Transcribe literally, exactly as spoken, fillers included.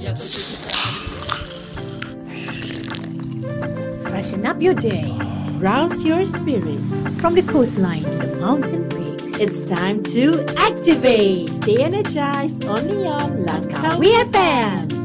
Freshen up your day. Rouse your spirit. From the coastline to the mountain peaks. It's time to activate. Stay energized only on Langkawi We F M.